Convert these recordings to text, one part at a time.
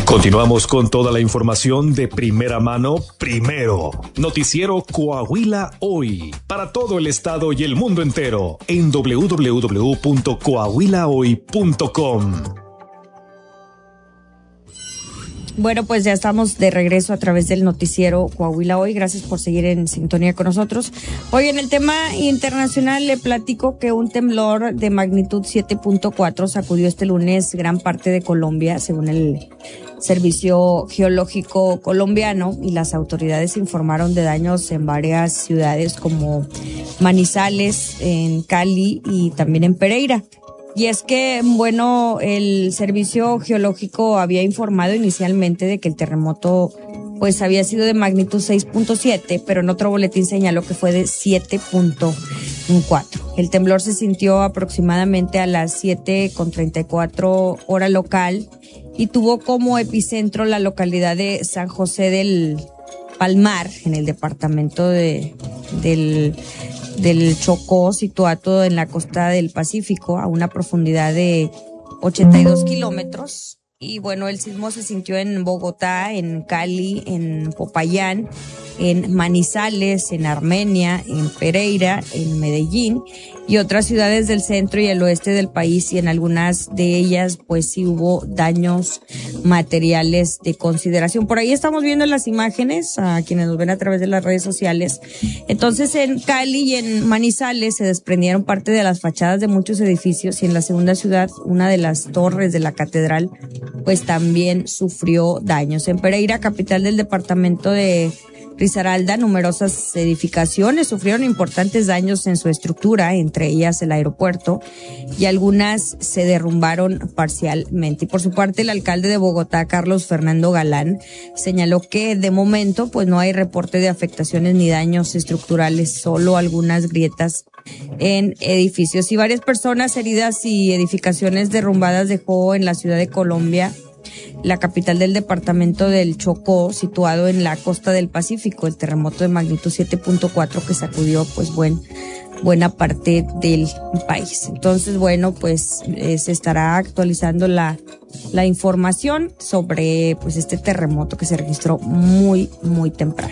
Continuamos con toda la información de primera mano, primero. Noticiero Coahuila Hoy, para todo el estado y el mundo entero, en www.coahuilahoy.com. Bueno, pues ya estamos de regreso a través del noticiero Coahuila Hoy. Gracias por seguir en sintonía con nosotros. Hoy en el tema internacional le platico que un temblor de magnitud 7.4 sacudió este lunes gran parte de Colombia, según el Servicio Geológico Colombiano, y las autoridades informaron de daños en varias ciudades como Manizales, en Cali y también en Pereira. Y es que, bueno, el Servicio Geológico había informado inicialmente de que el terremoto pues había sido de magnitud 6.7, pero en otro boletín señaló que fue de 7.4. El temblor se sintió aproximadamente a las 7:34 hora local y tuvo como epicentro la localidad de San José del Palmar, en el departamento del Chocó, situado en la costa del Pacífico, a una profundidad de 82 kilómetros. Y bueno, el sismo se sintió en Bogotá, en Cali, en Popayán, en Manizales, en Armenia, en Pereira, en Medellín y otras ciudades del centro y el oeste del país, y en algunas de ellas pues sí hubo daños materiales de consideración. Por ahí estamos viendo las imágenes a quienes nos ven a través de las redes sociales. Entonces, en Cali y en Manizales se desprendieron parte de las fachadas de muchos edificios, y en la segunda ciudad, una de las torres de la catedral pues también sufrió daños. En Pereira, capital del departamento de Risaralda, numerosas edificaciones sufrieron importantes daños en su estructura, entre ellas el aeropuerto, y algunas se derrumbaron parcialmente. Y por su parte, el alcalde de Bogotá, Carlos Fernando Galán, señaló que de momento pues no hay reporte de afectaciones ni daños estructurales, solo algunas grietas en edificios. Y varias personas heridas y edificaciones derrumbadas dejó en la ciudad de Colombia, la capital del departamento del Chocó, situado en la costa del Pacífico, el terremoto de magnitud 7.4 que sacudió pues buena parte del país. Entonces, bueno, pues se estará actualizando la información sobre pues este terremoto que se registró muy temprano.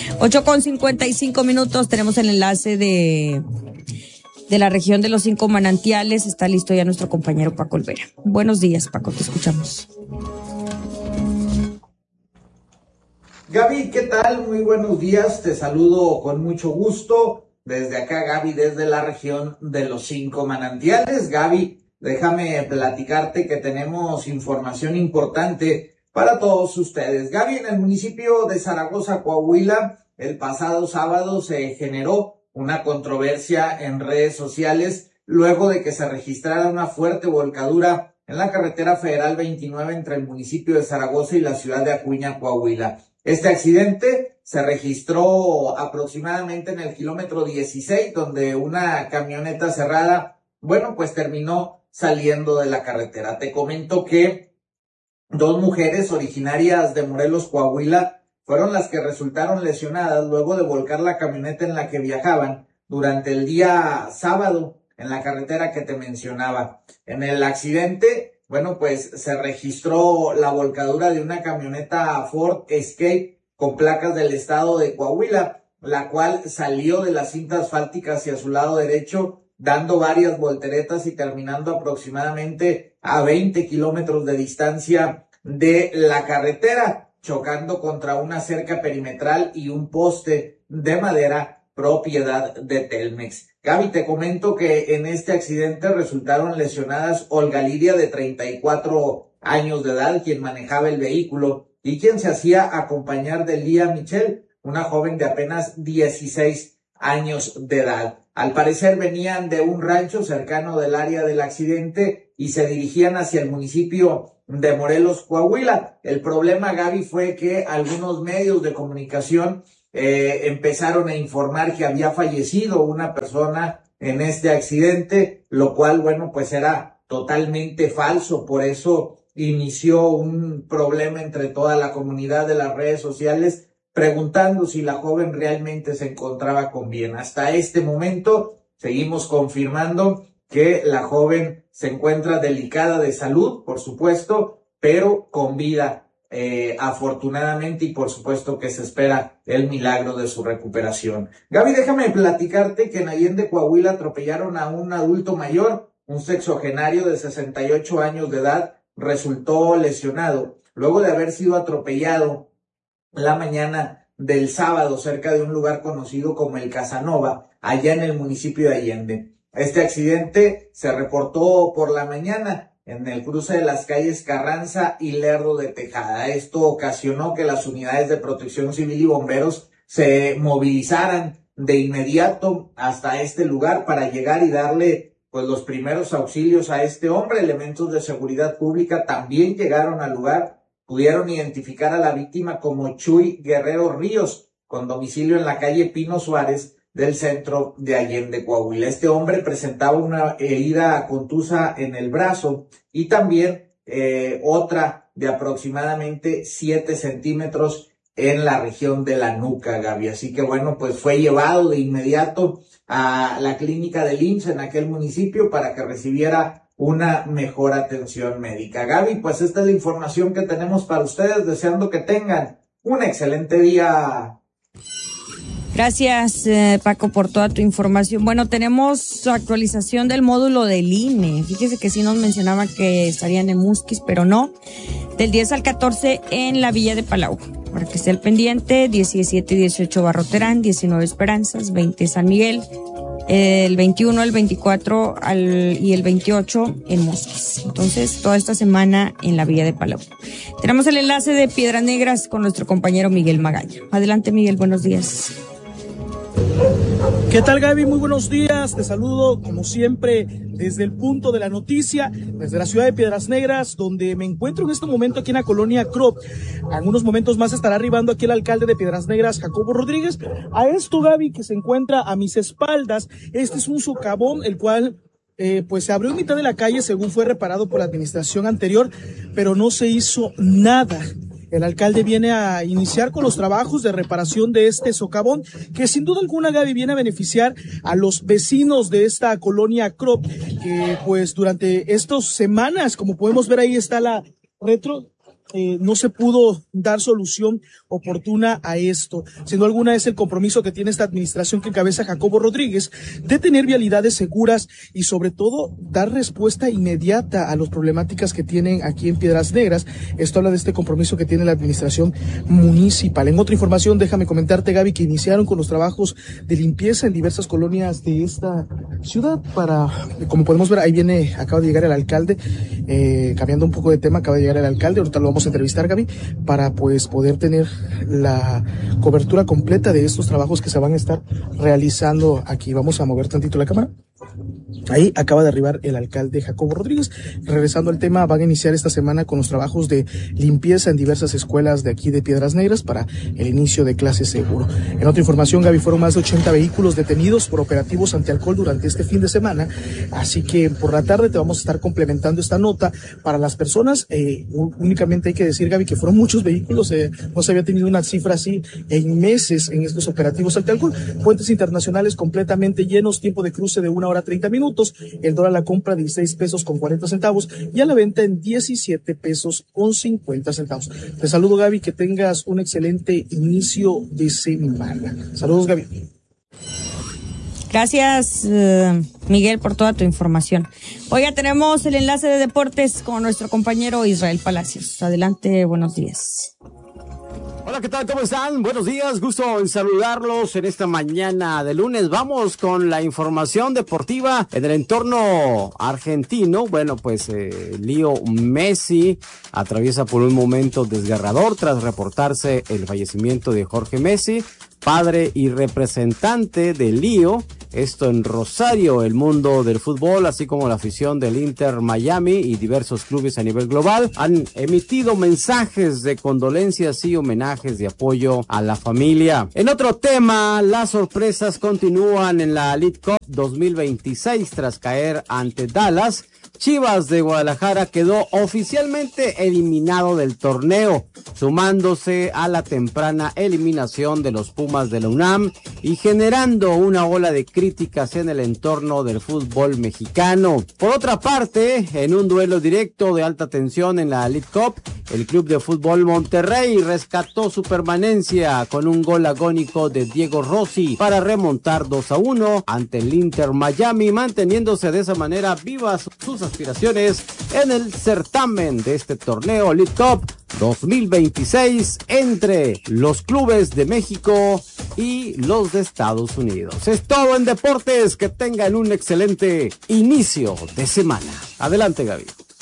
8:55, tenemos el enlace de la región de los 5 manantiales. Está listo ya nuestro compañero Paco Olvera. Buenos días, Paco, te escuchamos. Gaby, ¿qué tal? Muy buenos días, te saludo con mucho gusto. Desde acá, Gaby, desde la región de los 5 manantiales. Gaby, déjame platicarte que tenemos información importante para todos ustedes. Gaby, en el municipio de Zaragoza, Coahuila, el pasado sábado se generó una controversia en redes sociales luego de que se registrara una fuerte volcadura en la carretera federal 29 entre el municipio de Zaragoza y la ciudad de Acuña, Coahuila. Este accidente se registró aproximadamente en el kilómetro 16, donde una camioneta cerrada, bueno, pues terminó saliendo de la carretera. Te comento que 2 mujeres originarias de Morelos, Coahuila, fueron las que resultaron lesionadas luego de volcar la camioneta en la que viajaban durante el día sábado en la carretera que te mencionaba. En el accidente, bueno, pues se registró la volcadura de una camioneta Ford Escape con placas del estado de Coahuila, la cual salió de la cinta asfáltica hacia su lado derecho, dando varias volteretas y terminando aproximadamente a 20 kilómetros de distancia de la carretera, chocando contra una cerca perimetral y un poste de madera propiedad de Telmex. Gaby, te comento que en este accidente resultaron lesionadas Olga Lidia, de 34 años de edad, quien manejaba el vehículo, y quien se hacía acompañar de Lía Michelle, una joven de apenas 16 años de edad. Al parecer venían de un rancho cercano del área del accidente y se dirigían hacia el municipio de Morelos, Coahuila. El problema, Gaby, fue que algunos medios de comunicación empezaron a informar que había fallecido una persona en este accidente, lo cual, bueno, pues era totalmente falso. Por eso inició un problema entre toda la comunidad de las redes sociales, preguntando si la joven realmente se encontraba con bien. Hasta este momento seguimos confirmando que la joven se encuentra delicada de salud, por supuesto, pero con vida. afortunadamente, y por supuesto que se espera el milagro de su recuperación. Gaby, déjame platicarte que en Allende, Coahuila, atropellaron a un adulto mayor, un sexagenario de 68 años de edad, resultó lesionado luego de haber sido atropellado la mañana del sábado cerca de un lugar conocido como el Casanova, allá en el municipio de Allende. Este accidente se reportó por la mañana en el cruce de las calles Carranza y Lerdo de Tejada. Esto ocasionó que las unidades de protección civil y bomberos se movilizaran de inmediato hasta este lugar para llegar y darle pues los primeros auxilios a este hombre. Elementos de seguridad pública también llegaron al lugar, pudieron identificar a la víctima como Chuy Guerrero Ríos, con domicilio en la calle Pino Suárez del centro de Allende, Coahuila. Este hombre presentaba una herida contusa en el brazo y también otra de aproximadamente 7 centímetros en la región de la nuca, Gaby. Así que bueno, pues fue llevado de inmediato a la clínica del IMSS en aquel municipio para que recibiera una mejor atención médica. Gaby, pues esta es la información que tenemos para ustedes, deseando que tengan un excelente día. Gracias, Paco, por toda tu información. Bueno, tenemos actualización del módulo del INE. Fíjese que sí nos mencionaban que estarían en Musquis, pero no. Del 10 al 14 en la Villa de Palau. Para que esté al pendiente, 17 y 18 Barroterán, 19 Esperanzas, 20 San Miguel, el 21, el 24 y el 28 en Musquis. Entonces, toda esta semana en la Villa de Palau. Tenemos el enlace de Piedras Negras con nuestro compañero Miguel Magaña. Adelante, Miguel, buenos días. ¿Qué tal, Gaby? Muy buenos días. Te saludo, como siempre, desde el punto de la noticia, desde la ciudad de Piedras Negras, donde me encuentro en este momento aquí en la colonia Crop. En unos momentos más estará arribando aquí el alcalde de Piedras Negras, Jacobo Rodríguez. A esto, Gaby, que se encuentra a mis espaldas, este es un socavón, el cual pues se abrió en mitad de la calle según fue reparado por la administración anterior, pero no se hizo nada. El alcalde viene a iniciar con los trabajos de reparación de este socavón, que sin duda alguna, Gaby, viene a beneficiar a los vecinos de esta colonia Crop, que pues durante estas semanas, como podemos ver ahí está la retro, no se pudo dar solución oportuna a esto. Sin duda alguna es el compromiso que tiene esta administración que encabeza Jacobo Rodríguez de tener vialidades seguras y sobre todo dar respuesta inmediata a las problemáticas que tienen aquí en Piedras Negras. Esto habla de este compromiso que tiene la administración municipal. En otra información, déjame comentarte, Gaby, que iniciaron con los trabajos de limpieza en diversas colonias de esta ciudad como podemos ver, ahí acaba de llegar el alcalde, cambiando un poco de tema, acaba de llegar el alcalde, ahorita lo vamos a entrevistar, Gaby, para pues poder tener la cobertura completa de estos trabajos que se van a estar realizando aquí. Vamos a mover tantito la cámara. Ahí acaba de arribar el alcalde Jacobo Rodríguez. Regresando al tema, van a iniciar esta semana con los trabajos de limpieza en diversas escuelas de aquí de Piedras Negras para el inicio de clases seguro. En otra información, Gaby, fueron más de 80 vehículos detenidos por operativos antialcohol durante este fin de semana, así que por la tarde te vamos a estar complementando esta nota para las personas. Únicamente hay que decir, Gaby, que fueron muchos vehículos, no se había tenido una cifra así en meses en estos operativos antialcohol. Puentes internacionales completamente llenos, tiempo de cruce de 1 hora 30 minutos, el dólar a la compra 16 pesos con 40 centavos y a la venta en 17 pesos con 50 centavos. Te saludo, Gaby, que tengas un excelente inicio de semana. Saludos, Gaby. Gracias, Miguel, por toda tu información. Oiga, tenemos el enlace de deportes con nuestro compañero Israel Palacios. Adelante, buenos días. Hola, ¿qué tal? ¿Cómo están? Buenos días, gusto en saludarlos en esta mañana de lunes. Vamos con la información deportiva en el entorno argentino. Bueno, pues Leo Messi atraviesa por un momento desgarrador tras reportarse el fallecimiento de Jorge Messi, padre y representante de Leo. Esto en Rosario. El mundo del fútbol, así como la afición del Inter Miami y diversos clubes a nivel global, han emitido mensajes de condolencias y homenajes de apoyo a la familia. En otro tema, las sorpresas continúan en la League Cup 2026 tras caer ante Dallas. Chivas de Guadalajara quedó oficialmente eliminado del torneo, sumándose a la temprana eliminación de los Pumas de la UNAM y generando una ola de críticas en el entorno del fútbol mexicano. Por otra parte, en un duelo directo de alta tensión en la League Cup, El Club de Fútbol Monterrey rescató su permanencia con un gol agónico de Diego Rossi para remontar 2-1 ante el Inter Miami, manteniéndose de esa manera vivas sus aspiraciones en el certamen de este torneo League Cup 2026 entre los clubes de México y los de Estados Unidos. Es todo en deportes, que tengan un excelente inicio de semana. Adelante, Gaby.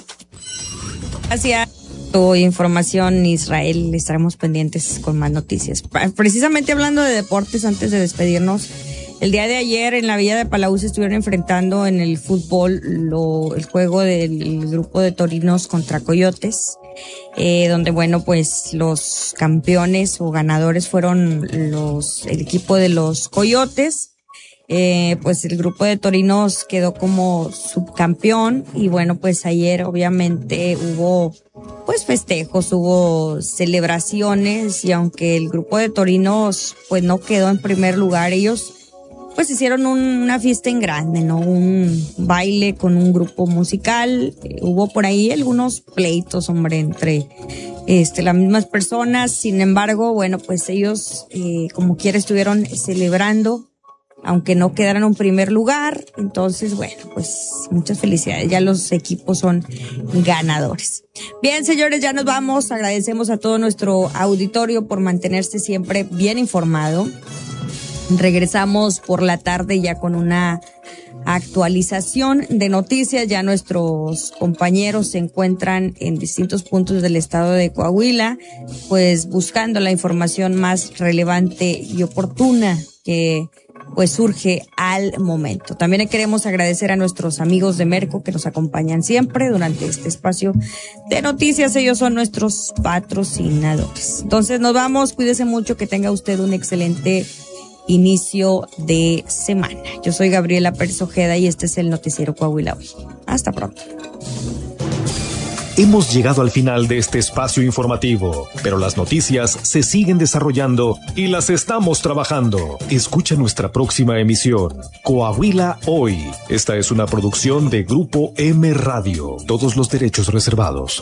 Gracias. Tu información, Israel, estaremos pendientes con más noticias. Precisamente hablando de deportes, antes de despedirnos, el día de ayer en la Villa de Palau se estuvieron enfrentando en el fútbol el juego del grupo de Torinos contra Coyotes, donde bueno, pues los campeones o ganadores fueron el equipo de los Coyotes. Pues el grupo de Torinos quedó como subcampeón y bueno, pues ayer obviamente hubo pues festejos, hubo celebraciones, y aunque el grupo de Torinos pues no quedó en primer lugar, ellos pues hicieron una fiesta en grande, ¿no? Un baile con un grupo musical. Hubo por ahí algunos pleitos, hombre, entre las mismas personas. Sin embargo, bueno, pues ellos como quiera estuvieron celebrando, aunque no quedaran en un primer lugar. Entonces, bueno, pues muchas felicidades. Ya los equipos son ganadores. Bien, señores, ya nos vamos. Agradecemos a todo nuestro auditorio por mantenerse siempre bien informado. Regresamos por la tarde ya con una actualización de noticias. Ya nuestros compañeros se encuentran en distintos puntos del estado de Coahuila, pues buscando la información más relevante y oportuna que pues surge al momento. También queremos agradecer a nuestros amigos de Merco que nos acompañan siempre durante este espacio de noticias. Ellos son nuestros patrocinadores. Entonces nos vamos, cuídese mucho, que tenga usted un excelente inicio de semana. Yo soy Gabriela Pérez Ojeda y este es el Noticiero Coahuila Hoy. Hasta pronto. Hemos llegado al final de este espacio informativo, pero las noticias se siguen desarrollando y las estamos trabajando. Escucha nuestra próxima emisión, Coahuila Hoy. Esta es una producción de Grupo M Radio. Todos los derechos reservados.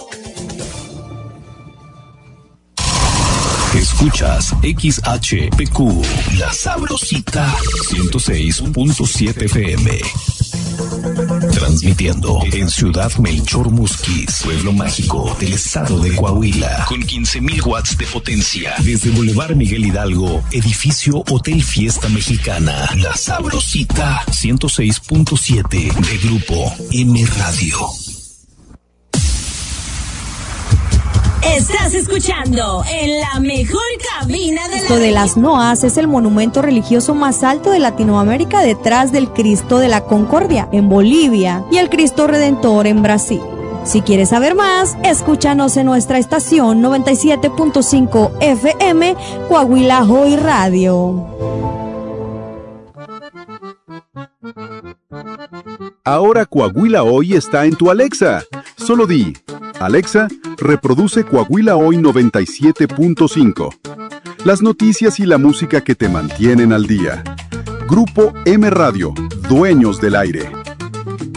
Escuchas XHPQ, La Sabrosita, 106.7 FM. Transmitiendo en Ciudad Melchor Musquis, pueblo mágico del estado de Coahuila, con 15,000 watts de potencia. Desde Boulevard Miguel Hidalgo, edificio Hotel Fiesta Mexicana. La Sabrosita, 106.7 de Grupo M Radio. Estás escuchando en la mejor cabina de la Cristo de las Noas es el monumento religioso más alto de Latinoamérica, detrás del Cristo de la Concordia en Bolivia y el Cristo Redentor en Brasil. Si quieres saber más, escúchanos en nuestra estación 97.5 FM Coahuila Hoy Radio. Ahora Coahuila Hoy está en tu Alexa. Solo di: Alexa, reproduce Coahuila Hoy 97.5. Las noticias y la música que te mantienen al día. Grupo M Radio, dueños del aire.